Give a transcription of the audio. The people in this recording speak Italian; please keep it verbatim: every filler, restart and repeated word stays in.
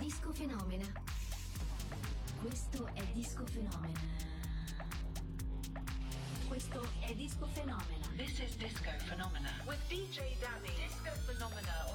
Disco Fenomena. Questo è Disco Fenomena. Questo è Disco Fenomena. This is Disco Phenomena with D J Danny.